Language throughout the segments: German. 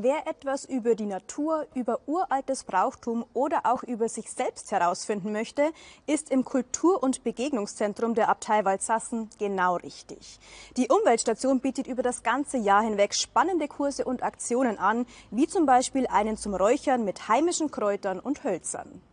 Wer etwas über die Natur, über uraltes Brauchtum oder auch über sich selbst herausfinden möchte, ist im Kultur- und Begegnungszentrum der Abtei Waldsassen genau richtig. Die Umweltstation bietet über das ganze Jahr hinweg spannende Kurse und Aktionen an, wie zum Beispiel einen zum Räuchern mit heimischen Kräutern und Hölzern.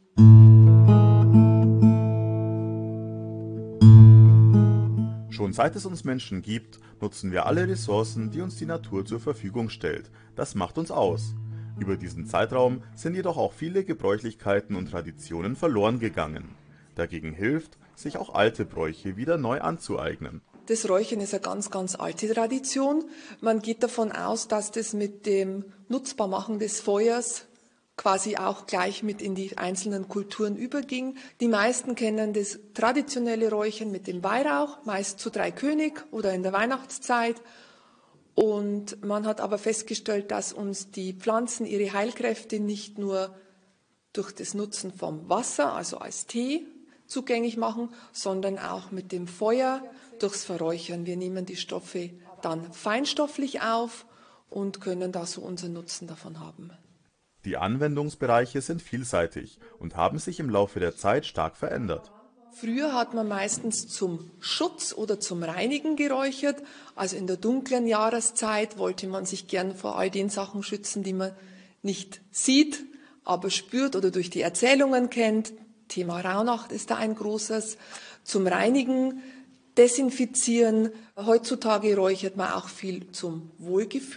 Schon seit es uns Menschen gibt, nutzen wir alle Ressourcen, die uns die Natur zur Verfügung stellt. Das macht uns aus. Über diesen Zeitraum sind jedoch auch viele Gebräuchlichkeiten und Traditionen verloren gegangen. Dagegen hilft, sich auch alte Bräuche wieder neu anzueignen. Das Räuchern ist eine ganz, ganz alte Tradition. Man geht davon aus, dass das mit dem Nutzbarmachen des Feuers quasi auch gleich mit in die einzelnen Kulturen überging. Die meisten kennen das traditionelle Räuchern mit dem Weihrauch, meist zu Dreikönig oder in der Weihnachtszeit. Und man hat aber festgestellt, dass uns die Pflanzen ihre Heilkräfte nicht nur durch das Nutzen vom Wasser, also als Tee, zugänglich machen, sondern auch mit dem Feuer durchs Verräuchern. Wir nehmen die Stoffe dann feinstofflich auf und können da so unseren Nutzen davon haben. Die Anwendungsbereiche sind vielseitig und haben sich im Laufe der Zeit stark verändert. Früher hat man meistens zum Schutz oder zum Reinigen geräuchert. Also in der dunklen Jahreszeit wollte man sich gern vor all den Sachen schützen, die man nicht sieht, aber spürt oder durch die Erzählungen kennt. Thema Rauhnacht ist da ein großes. Zum Reinigen, Desinfizieren. Heutzutage räuchert man auch viel zum Wohlgefühl.